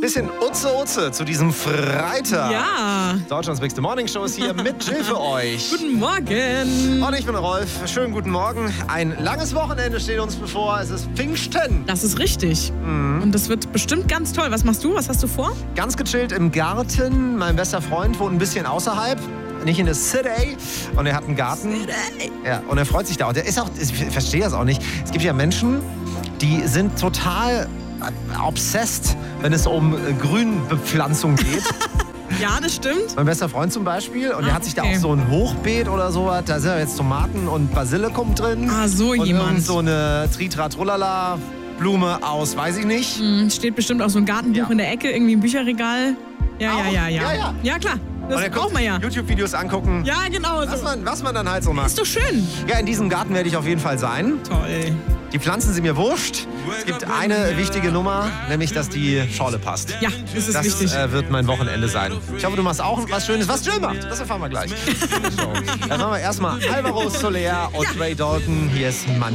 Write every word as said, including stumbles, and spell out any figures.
Bisschen Utze-Utze zu diesem Freitag. Ja. Deutschlands Bigste Morning Show ist hier mit Jill für euch. Guten Morgen. Und ich bin Rolf. Schönen guten Morgen. Ein langes Wochenende steht uns bevor. Es ist Pfingsten. Das ist richtig. Mhm. Und das wird bestimmt ganz toll. Was machst du? Was hast du vor? Ganz gechillt im Garten. Mein bester Freund wohnt ein bisschen außerhalb. Nicht in der City. Und er hat einen Garten. City. Ja, und er freut sich da. Und er ist auch, ich verstehe das auch nicht. Es gibt ja Menschen, die sind total obsessed, wenn es um Grünbepflanzung geht. Ja, das stimmt. Mein bester Freund zum Beispiel. Und Ah, er hat sich okay. da auch so ein Hochbeet oder sowas. Da sind ja jetzt Tomaten und Basilikum drin. Ah, so und jemand. irgend so eine Tritra-Trullala Blume aus, weiß ich nicht. Hm, steht bestimmt auch so ein Gartenbuch Ja. in der Ecke, irgendwie im Bücherregal. Ja, Auch? ja, ja, ja. Ja, ja. Ja, klar. Das und er braucht man ja. YouTube-Videos angucken. Ja, genau. Was So. man, was man dann halt so macht. Ist doch schön. Ja, in diesem Garten werde ich auf jeden Fall sein. Toll. Die Pflanzen sind mir wurscht. Es gibt eine wichtige Nummer, nämlich, dass die Schorle passt. Ja, das ist Das wichtig. äh, wird mein Wochenende sein. Ich hoffe, du machst auch was Schönes. Was Jill macht, das erfahren wir gleich. Dann machen wir erstmal Alvaro Soler und Ja. Ray Dalton. Hier ist Mann.